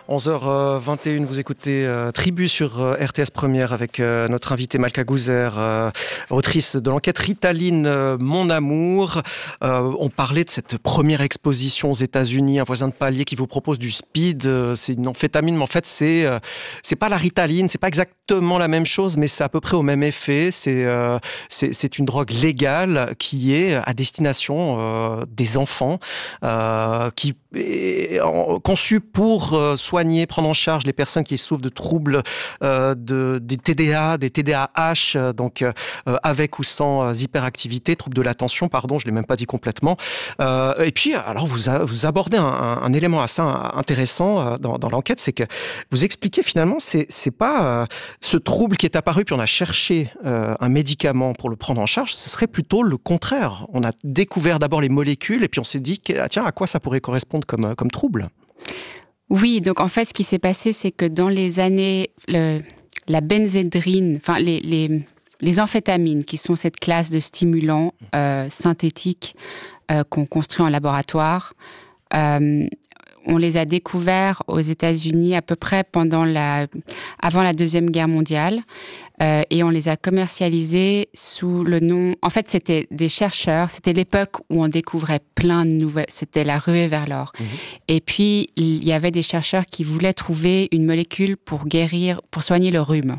11h21, vous écoutez Tribu sur RTS Première avec notre invitée Malka Gouzer, autrice de l'enquête Ritaline, Mon Amour. On parlait de cette première exposition aux États-Unis, un voisin de palier qui vous propose du speed. C'est une amphétamine, mais en fait, c'est pas la Ritaline, c'est pas exactement la même chose, mais c'est à peu près au même effet. C'est une drogue légale qui est à destination des enfants, qui est conçue pour soigner, prendre en charge les personnes qui souffrent de troubles des TDA, des TDAH, donc avec ou sans hyperactivité, troubles de l'attention, pardon, je l'ai même pas dit complètement. Et puis, alors vous abordez un élément assez intéressant dans l'enquête, c'est que vous expliquez finalement, c'est pas ce trouble qui est apparu, puis on a cherché un médicament pour le prendre en charge, ce serait plutôt le contraire. On a découvert d'abord les molécules, et puis on s'est dit, tiens, à quoi ça pourrait correspondre comme trouble ? Oui, donc en fait, ce qui s'est passé, c'est que dans les années, la benzédrine, enfin les amphétamines, qui sont cette classe de stimulants synthétiques qu'on construit en laboratoire, on les a découverts aux États-Unis à peu près avant la Deuxième Guerre mondiale, et on les a commercialisés sous le nom... En fait, c'était des chercheurs, c'était l'époque où on découvrait plein de nouvelles... C'était la ruée vers l'or. Mmh. Et puis, il y avait des chercheurs qui voulaient trouver une molécule pour soigner le rhume.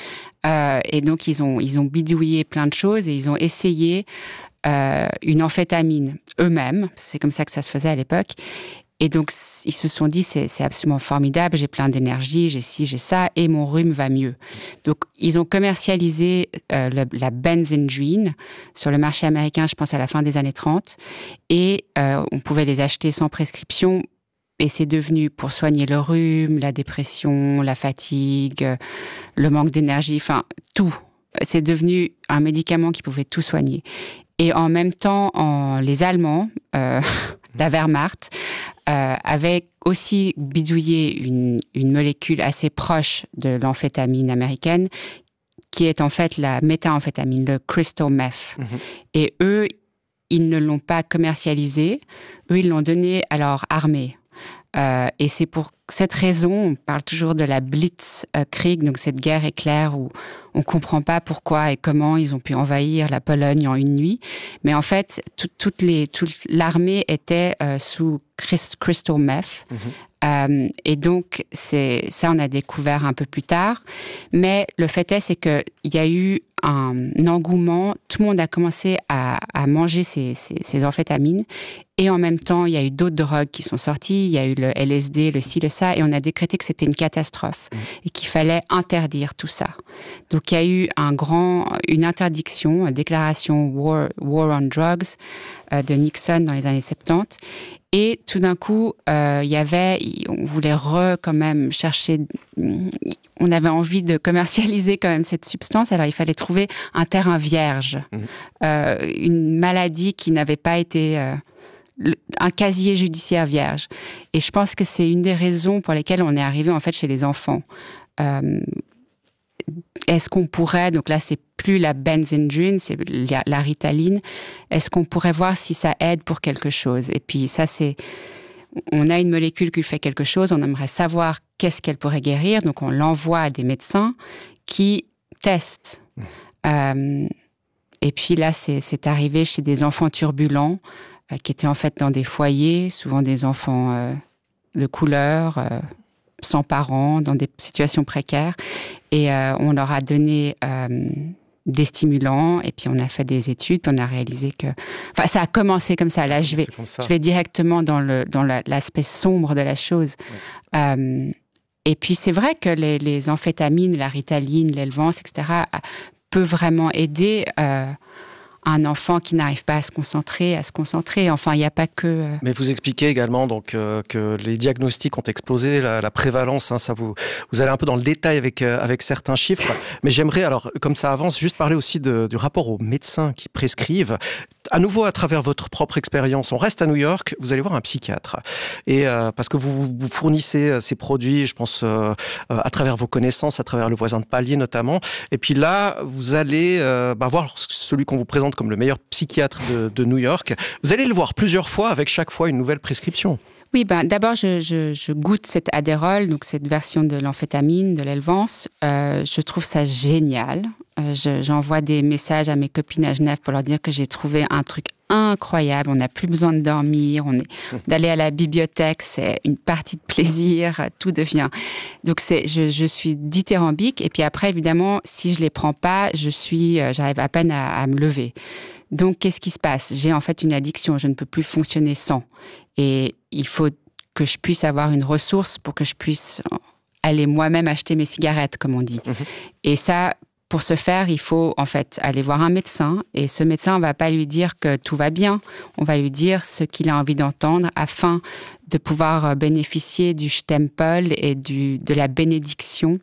Et donc, ils ont bidouillé plein de choses et ils ont essayé une amphétamine eux-mêmes. C'est comme ça que ça se faisait à l'époque. Et donc, ils se sont dit, c'est absolument formidable, j'ai plein d'énergie, j'ai ci, j'ai ça, et mon rhume va mieux. Donc, ils ont commercialisé la benzendrine sur le marché américain, je pense, à la fin des années 30. Et on pouvait les acheter sans prescription. Et c'est devenu pour soigner le rhume, la dépression, la fatigue, le manque d'énergie, enfin, tout. C'est devenu un médicament qui pouvait tout soigner. Et en même temps, les Allemands, la Wehrmacht, avait aussi bidouillé une molécule assez proche de l'amphétamine américaine, qui est en fait la méthamphétamine, le crystal meth. Mmh. Et eux, ils ne l'ont pas commercialisé. Eux, ils l'ont donné à leur armée. Et c'est pour cette raison, on parle toujours de la Blitzkrieg, donc cette guerre éclair où on ne comprend pas pourquoi et comment ils ont pu envahir la Pologne en une nuit. Mais en fait, toute l'armée était sous crystal meth. Mmh. Et donc, ça, on a découvert un peu plus tard. Mais le fait est, c'est qu'il y a eu un engouement. Tout le monde a commencé à manger ces amphétamines. Et en même temps, il y a eu d'autres drogues qui sont sorties. Il y a eu le LSD, le ci, le ça. Et on a décrété que c'était une catastrophe. Et qu'il fallait interdire tout ça. Donc, il y a eu une interdiction, une déclaration War on Drugs de Nixon dans les années 70. Et tout d'un coup, on voulait quand même chercher... On avait envie de commercialiser quand même cette substance, alors il fallait trouver un terrain vierge. Une maladie qui n'avait pas été... un casier judiciaire vierge. Et je pense que c'est une des raisons pour lesquelles on est arrivé en fait chez les enfants. Est-ce qu'on pourrait, donc là c'est plus la benzendrine, c'est la Ritaline, est-ce qu'on pourrait voir si ça aide pour quelque chose? Et puis ça on a une molécule qui fait quelque chose, on aimerait savoir qu'est-ce qu'elle pourrait guérir, donc on l'envoie à des médecins qui testent. Et puis là c'est arrivé chez des enfants turbulents, qui étaient en fait dans des foyers, souvent des enfants de couleur, sans parents, dans des situations précaires. Et on leur a donné des stimulants, et puis on a fait des études, puis on a réalisé que... Enfin, ça a commencé comme ça. Là, je vais directement dans l'aspect sombre de la chose. Ouais. Et puis, c'est vrai que les amphétamines, la Ritaline, l'Elvance, etc., peuvent vraiment aider... un enfant qui n'arrive pas à se concentrer. Enfin, il n'y a pas que... Mais vous expliquez également donc, que les diagnostics ont explosé, la prévalence, hein, ça vous allez un peu dans le détail avec certains chiffres. Mais j'aimerais, alors, comme ça avance, juste parler aussi du rapport aux médecins qui prescrivent. À nouveau, à travers votre propre expérience, on reste à New York, vous allez voir un psychiatre. Et parce que vous fournissez ces produits, je pense, à travers vos connaissances, à travers le voisin de palier notamment. Et puis là, vous allez voir celui qu'on vous présente comme le meilleur psychiatre de New York. Vous allez le voir plusieurs fois, avec chaque fois une nouvelle prescription. Oui, d'abord, je goûte cet Adderall, donc cette version de l'amphétamine, de l'Elvance. Je trouve ça génial. J'envoie des messages à mes copines à Genève pour leur dire que j'ai trouvé un truc incroyable. On n'a plus besoin de dormir, d'aller à la bibliothèque, c'est une partie de plaisir, tout devient. Donc je suis dithyrambique. Et puis après, évidemment, si je les prends pas, j'arrive à peine à me lever. Donc, qu'est-ce qui se passe? J'ai en fait une addiction, je ne peux plus fonctionner sans. Et il faut que je puisse avoir une ressource pour que je puisse aller moi-même acheter mes cigarettes, comme on dit. Et ça, pour ce faire, il faut en fait aller voir un médecin. Et ce médecin, on ne va pas lui dire que tout va bien. On va lui dire ce qu'il a envie d'entendre afin de pouvoir bénéficier du Stempel et de la bénédiction,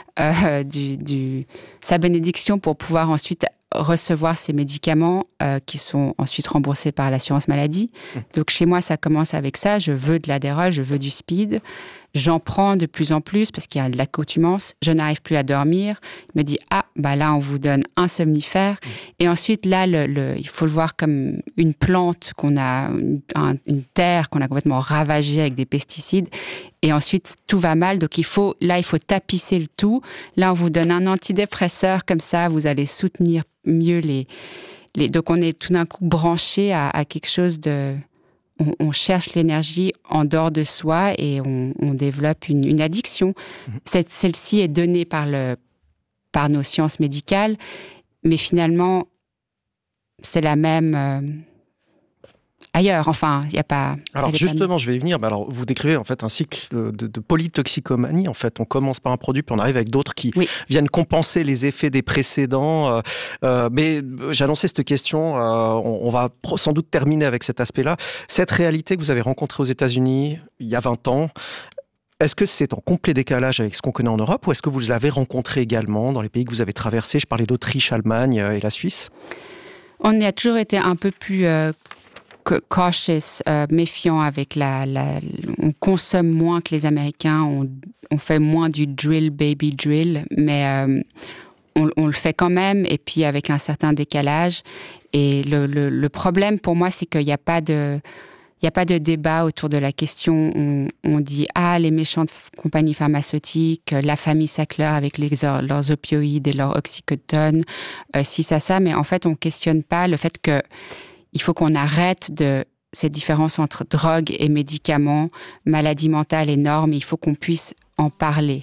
sa bénédiction pour pouvoir ensuite recevoir ces médicaments qui sont ensuite remboursés par l'assurance maladie. Donc chez moi, ça commence avec ça. Je veux de l'Adderall, je veux du speed. J'en prends de plus en plus parce qu'il y a de l'accoutumance. Je n'arrive plus à dormir. Il me dit, là, on vous donne un somnifère. Et ensuite, là, il faut le voir comme une plante qu'on a, une terre qu'on a complètement ravagée avec des pesticides. Et ensuite, tout va mal. Donc, il faut tapisser le tout. Là, on vous donne un antidépresseur. Comme ça, vous allez soutenir mieux donc, on est tout d'un coup branché à quelque chose de... On cherche l'énergie en dehors de soi et on développe une addiction. Celle-ci est donnée par nos sciences médicales, mais finalement, c'est la même ailleurs. Enfin, il n'y a pas... Alors justement, je vais y venir. Alors, vous décrivez en fait un cycle de polytoxicomanie. En fait, on commence par un produit, puis on arrive avec d'autres qui viennent compenser les effets des précédents. Mais j'annonçais cette question, on va sans doute terminer avec cet aspect-là. Cette réalité que vous avez rencontrée aux États-Unis il y a 20 ans, est-ce que c'est en complet décalage avec ce qu'on connaît en Europe ou est-ce que vous l'avez rencontré également dans les pays que vous avez traversés? Je parlais d'Autriche, Allemagne et la Suisse. On a toujours été un peu plus... cautious, méfiant avec on consomme moins que les Américains, on fait moins du drill, baby drill, mais on le fait quand même, et puis avec un certain décalage. Et le problème pour moi, c'est qu'il n'y a pas de débat autour de la question. On dit, les méchantes compagnies pharmaceutiques, la famille Sackler avec leurs opioïdes et leurs oxycodones, ça, mais en fait, on ne questionne pas le fait que il faut qu'on arrête cette différence entre drogue et médicaments, maladie mentale et normes. Il faut qu'on puisse en parler.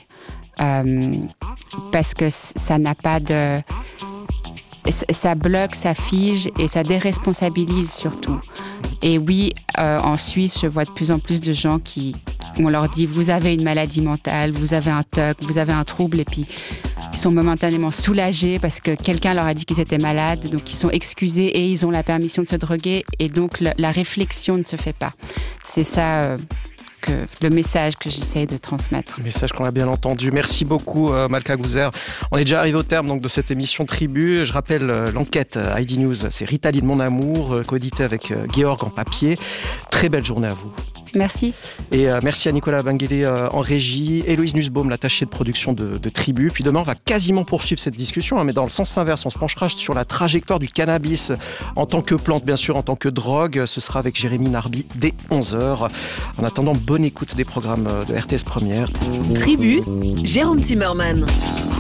Parce que ça n'a pas de... Ça bloque, ça fige et ça déresponsabilise surtout. Et oui, en Suisse, je vois de plus en plus de gens on leur dit « vous avez une maladie mentale, vous avez un TOC, vous avez un trouble » et puis ils sont momentanément soulagés parce que quelqu'un leur a dit qu'ils étaient malades, donc ils sont excusés et ils ont la permission de se droguer et donc la réflexion ne se fait pas. C'est ça... le message que j'essaie de transmettre. Le message qu'on a bien entendu. Merci beaucoup, Malka Gouzer. On est déjà arrivé au terme donc, de cette émission Tribu. Je rappelle l'enquête ID News, c'est Ritaline Mon Amour, coédité avec Georg en papier. Très belle journée à vous. Merci. Et merci à Nicolas Benguélé en régie, Héloïse Nussbaum, l'attachée de production de Tribu. Puis demain, on va quasiment poursuivre cette discussion, mais dans le sens inverse, on se penchera sur la trajectoire du cannabis en tant que plante, bien sûr, en tant que drogue. Ce sera avec Jérémy Narby dès 11h. En attendant, bonne écoute des programmes de RTS Première. Tribu, Jérôme Zimmermann.